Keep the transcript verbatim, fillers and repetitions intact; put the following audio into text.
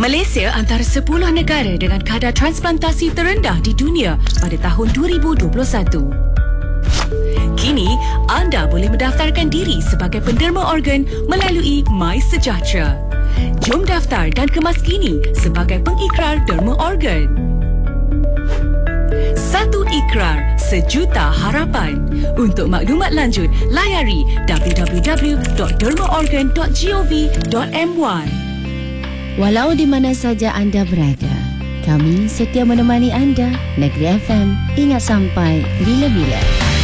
Malaysia antara sepuluh negara dengan kadar transplantasi terendah di dunia pada tahun dua ribu dua puluh satu. Kini, anda boleh mendaftarkan diri sebagai penderma organ melalui MySejahtera. Jom daftar dan kemas kini sebagai pengikrar derma organ. Satu ikrar, sejuta harapan. Untuk maklumat lanjut, layari w w w dot derma organ dot gov dot my. Walau di mana saja anda berada, kami setia menemani anda. Negeri F M, ingat sampai bila-bila.